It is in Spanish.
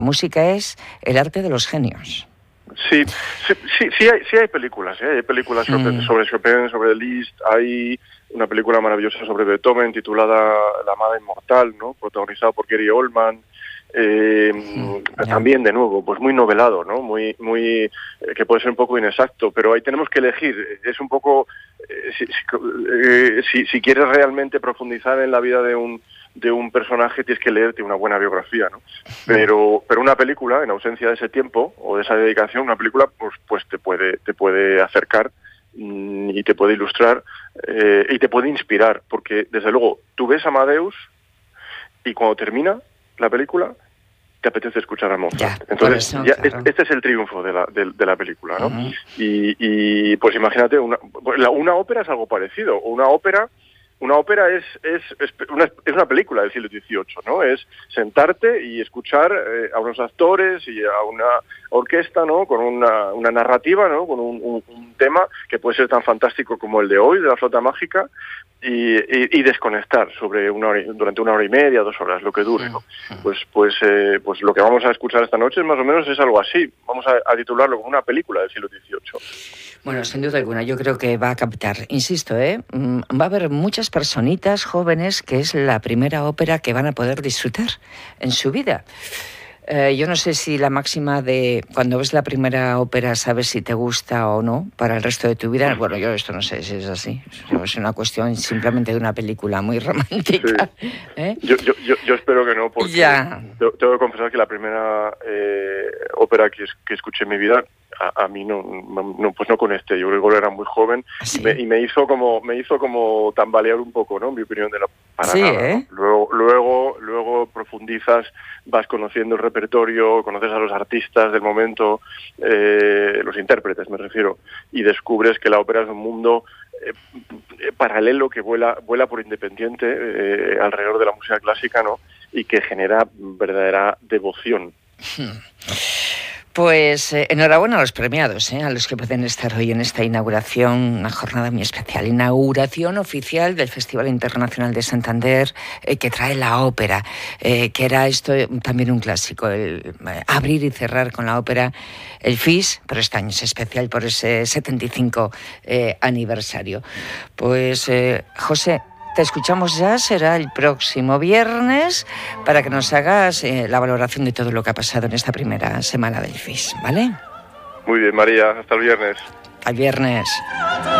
Música es el arte de los genios. Sí hay películas, ¿eh? Hay películas sobre Chopin, sobre Liszt, hay una película maravillosa sobre Beethoven titulada La amada inmortal, ¿no? Protagonizada por Gary Oldman. También, de nuevo, pues muy novelado, ¿no? Muy que puede ser un poco inexacto, pero ahí tenemos que elegir. Es un poco si quieres realmente profundizar en la vida de un personaje, tienes que leerte una buena biografía, ¿no? Pero una película, en ausencia de ese tiempo o de esa dedicación, una película pues te puede acercar y te puede ilustrar y te puede inspirar, porque desde luego tú ves Amadeus y cuando termina la película te apetece escuchar a Mozart. Entonces claro. Este es el triunfo de la película, ¿no? Uh-huh. Y pues imagínate, una ópera es algo parecido. Una ópera es una película del siglo XVIII, ¿no? Es sentarte y escuchar a unos actores y a una orquesta, ¿no? Con una narrativa, ¿no? Con un tema que puede ser tan fantástico como el de hoy, de la flauta mágica, y desconectar durante 1 hora y media, 2 horas, lo que dure, ¿no? Pues lo que vamos a escuchar esta noche más o menos es algo así. Vamos a titularlo como una película del siglo XVIII. Bueno, sin duda alguna, yo creo que va a captar. Insisto, va a haber muchas personitas jóvenes que es la primera ópera que van a poder disfrutar en su vida. Yo no sé si la máxima de cuando ves la primera ópera sabes si te gusta o no para el resto de tu vida. Bueno, yo esto no sé si es así. Es una cuestión simplemente de una película muy romántica. Sí. Yo espero que no, porque tengo que confesar que la primera ópera que escuché en mi vida a mí no conecté. Yo creo que era muy joven. ¿Sí? y me hizo como tambalear un poco, ¿no? En mi opinión, para nada, ¿no? Luego profundizas, vas conociendo el repertorio, conoces a los artistas del momento, los intérpretes me refiero, y descubres que la ópera es un mundo paralelo que vuela por independiente alrededor de la música clásica, ¿no? Y que genera verdadera devoción. Pues enhorabuena a los premiados, a los que pueden estar hoy en esta inauguración, una jornada muy especial, inauguración oficial del Festival Internacional de Santander, que trae la ópera, que era esto también un clásico, el abrir y cerrar con la ópera el FIS, pero este año es especial por ese 75 aniversario. Pues José, te escuchamos ya, será el próximo viernes, para que nos hagas la valoración de todo lo que ha pasado en esta primera semana del FIS, ¿vale? Muy bien, María, hasta el viernes. Al viernes.